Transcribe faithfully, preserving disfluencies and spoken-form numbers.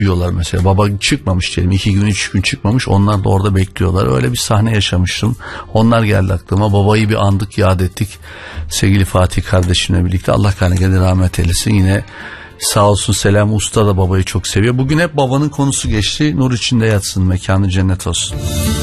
diyorlar mesela. Baba çıkmamış diyelim, iki gün üç gün çıkmamış, onlar da orada bekliyorlar. Öyle bir sahne yaşamıştım. Onlar geldi aklıma. Babayı bir andık, yad ettik. Sevgili Fatih kardeşimle birlikte. Allah kanı rahmet eylesin. Yine sağ olsun Selam Usta da babayı çok seviyor. Bugün hep babanın konusu geçti. Nur içinde yatsın, mekanı cennet olsun.